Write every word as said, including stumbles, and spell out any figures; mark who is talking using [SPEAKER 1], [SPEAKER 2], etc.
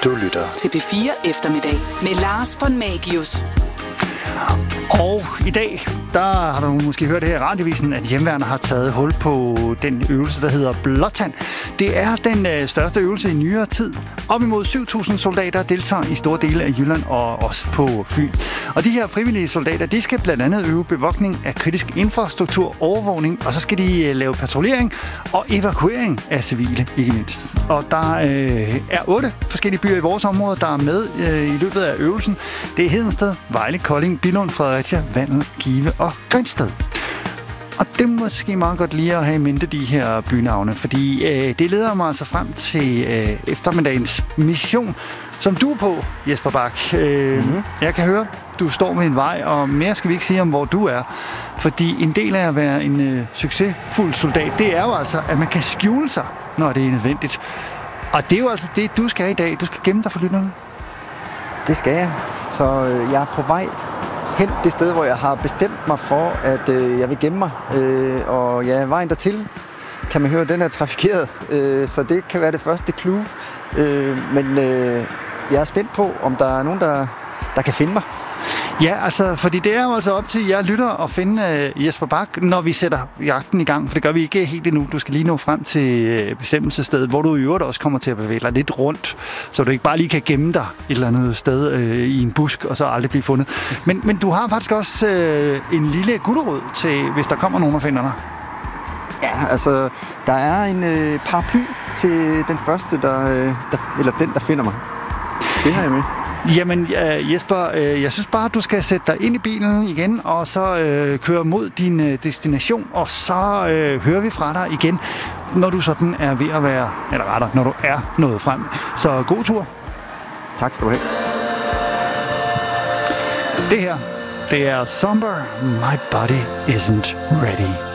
[SPEAKER 1] Du lytter
[SPEAKER 2] til P fire Eftermiddag med Lars von Magius.
[SPEAKER 3] Og i dag, der har du måske hørt her i radiovisen, at hjemmeværnet har taget hul på den øvelse, der hedder Blåtand. Det er den øh, største øvelse i nyere tid. Op imod syv tusind soldater deltager i store dele af Jylland og også på Fyn. Og de her frivillige soldater, de skal blandt andet øve bevogtning af kritisk infrastruktur, overvågning, og så skal de øh, lave patruljering og evakuering af civile, ikke mindst. Og der øh, er otte forskellige byer i vores område, der er med øh, i løbet af øvelsen. Det er Hedensted, Vejle, Kolding, Billund, Fredericia, Vandel, Give og Grindsted. Og det er måske meget godt lige at have i mente de her bynavne, fordi øh, det leder mig altså frem til øh, eftermiddagens mission, som du er på, Jesper Bach. Øh, mm-hmm. Jeg kan høre, du står med en vej, og mere skal vi ikke sige om, hvor du er. Fordi en del af at være en øh, succesfuld soldat, det er jo altså, at man kan skjule sig, når det er nødvendigt. Og det er jo altså det, du skal i dag. Du skal gemme dig for lytterne.
[SPEAKER 4] Det skal jeg. Så øh, jeg er på vej hen det sted, hvor jeg har bestemt mig for, at øh, jeg vil gemme mig. Øh, og ja, vejen dertil, kan man høre, den er trafikeret. Øh, så det kan være det første clue. Øh, men øh, jeg er spændt på, om der er nogen, der, der kan finde mig.
[SPEAKER 3] Ja, altså, fordi det er jo altså op til jer lytter at finde uh, Jesper Bach, når vi sætter jagten i gang, for det gør vi ikke helt endnu. Du skal lige nå frem til uh, bestemmelsesstedet, hvor du i øvrigt også kommer til at bevæge dig lidt rundt, så du ikke bare lige kan gemme dig et eller andet sted uh, i en busk, og så aldrig blive fundet. Men, men du har faktisk også uh, en lille gulerod til, hvis der kommer nogen og finder dig.
[SPEAKER 4] Ja, altså, der er en øh, paraply til den første, der, øh, der, eller den, der finder mig. Det har jeg med.
[SPEAKER 3] Jamen uh, Jesper, uh, jeg synes bare, at du skal sætte dig ind i bilen igen, og så uh, køre mod din uh, destination, og så uh, hører vi fra dig igen, når du sådan er ved at være, eller rettere, når du er nået frem. Så god tur.
[SPEAKER 4] Tak skal du have.
[SPEAKER 3] Det her, det er Somber, My Body Isn't Ready.